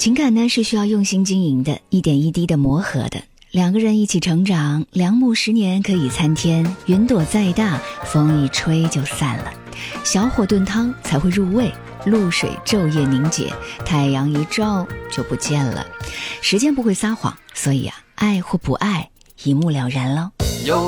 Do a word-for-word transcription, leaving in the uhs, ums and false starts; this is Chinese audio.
情感呢是需要用心经营的，一点一滴的磨合的。两个人一起成长，良木十年可以参天，云朵再大，风一吹就散了。小火炖汤才会入味，露水昼夜凝结，太阳一照就不见了。时间不会撒谎，所以啊，爱或不爱，一目了然了。